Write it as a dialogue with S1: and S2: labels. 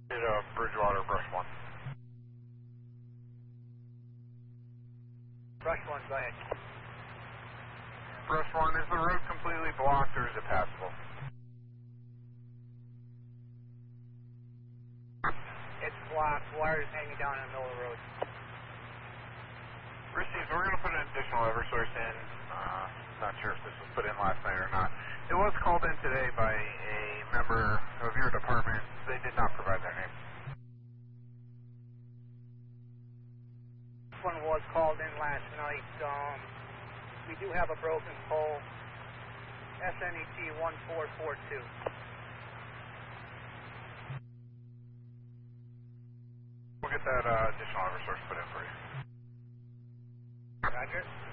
S1: Bridgewater, Brush 1.
S2: Brush 1, go ahead.
S1: Brush 1, is the road completely blocked or is it passable?
S2: It's blocked. Wires hanging down in the middle of the road.
S1: Receive, we're going to put an additional Eversource in. Not sure if this was put in last night or not. It was called in today by a member of your department. They did not provide their name.
S2: This one was called in last night. We do have a broken pole. SNET 1442.
S1: We'll get that additional Eversource put in for you.
S2: Roger.